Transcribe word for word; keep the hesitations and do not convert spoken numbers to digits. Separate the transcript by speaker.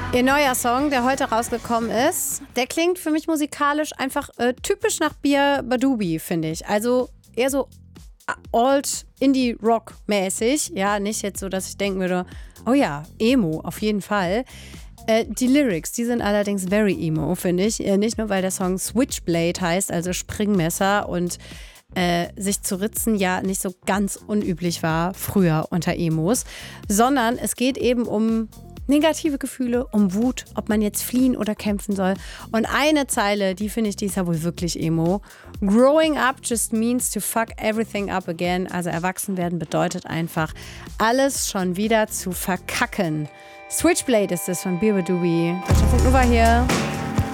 Speaker 1: Ihr neuer Song, der heute rausgekommen ist, der klingt für mich musikalisch einfach äh, typisch nach Beer Badubi, finde ich. Also eher so Alt-Indie-Rock-mäßig. Ja, nicht jetzt so, dass ich denken würde, oh ja, Emo, auf jeden Fall. Äh, die Lyrics, die sind allerdings very emo, finde ich. Äh, nicht nur, weil der Song Switchblade heißt, also Springmesser und äh, sich zu ritzen ja nicht so ganz unüblich war früher unter Emos, sondern es geht eben um negative Gefühle, um Wut, ob man jetzt fliehen oder kämpfen soll. Und eine Zeile, die finde ich, die ist ja wohl wirklich emo. Growing up just means to fuck everything up again. Also erwachsen werden bedeutet einfach, alles schon wieder zu verkacken. Switchblade ist es von Beer Badubi. Deutschlandfunk Nova hier.